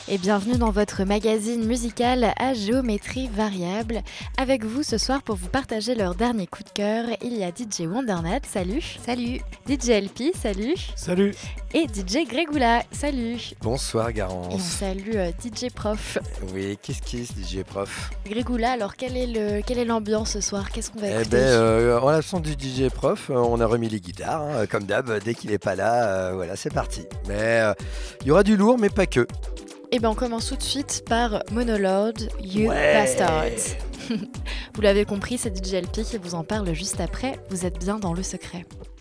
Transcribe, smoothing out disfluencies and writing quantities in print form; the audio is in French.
Et bienvenue dans votre magazine musical à géométrie variable. Avec vous ce soir pour vous partager leur dernier coup de cœur, il y a DJ Wondernat, salut. Salut. DJ LP, salut. Salut. Et DJ Grégoula, salut. Bonsoir Et on Garance. salue DJ Prof. Oui, kiss DJ Prof. Grégoula, alors quelle est l'ambiance ce soir? Qu'est-ce qu'on va Eh écouter? en l'absence du DJ Prof, on a remis les guitares, comme d'hab, dès qu'il n'est pas là, voilà, c'est parti. Mais il y aura du lourd, mais pas que. Eh bien on commence tout de suite par Monolord, You Ouais. Bastards. Vous l'avez compris, c'est DJ LP qui vous en parle juste après. Vous êtes bien dans le secret.